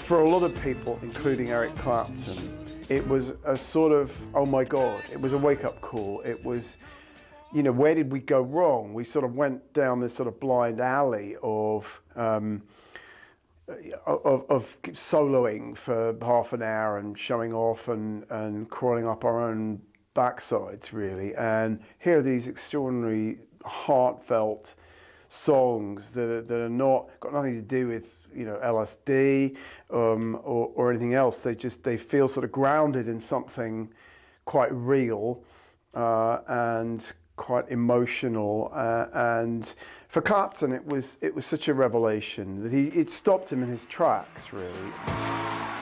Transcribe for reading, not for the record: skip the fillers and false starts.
For a lot of people, including Eric Clapton, it was a sort of, oh my God, it was a wake-up call. It was, you know, where did we go wrong? We sort of went down this sort of blind alley of soloing for half an hour and showing off and crawling up our own backsides, really. And here are these extraordinary, heartfelt songs that are not got nothing to do with, you know, LSD or anything else. They feel sort of grounded in something quite real and quite emotional. And for Clapton, it was such a revelation that it stopped him in his tracks, really.